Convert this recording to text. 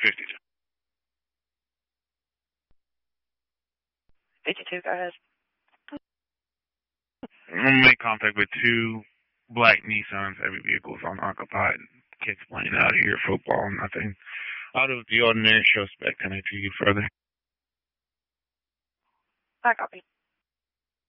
52. 52, go ahead. I'm going to make contact with 2 black Nissans. Every vehicle is unoccupied. Kids playing out here, football, nothing out of the ordinary. Suspect connect to you further. I copy.